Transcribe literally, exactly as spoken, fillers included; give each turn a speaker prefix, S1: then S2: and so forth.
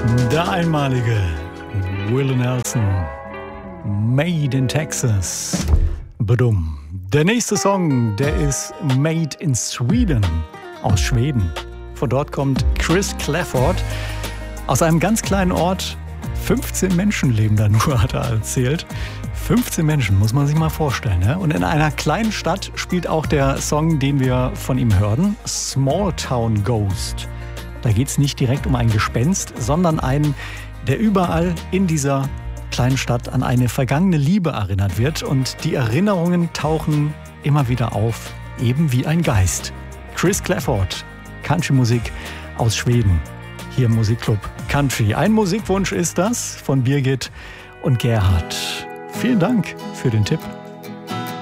S1: Der einmalige Willie Nelson, Made in Texas. Badum. Der nächste Song, der ist Made in Sweden, aus Schweden. Von dort kommt Chris Clafford, aus einem ganz kleinen Ort. fünfzehn Menschen leben da nur, hat er erzählt. fünfzehn Menschen, muss man sich mal vorstellen. Ja? Und in einer kleinen Stadt spielt auch der Song, den wir von ihm hörten, Small Town Ghost. Da geht es nicht direkt um ein Gespenst, sondern einen, der überall in dieser kleinen Stadt an eine vergangene Liebe erinnert wird. Und die Erinnerungen tauchen immer wieder auf, eben wie ein Geist. Chris Clafford, Country-Musik aus Schweden, hier im Musikclub Country. Ein Musikwunsch ist das von Birgit und Gerhard. Vielen Dank für den Tipp.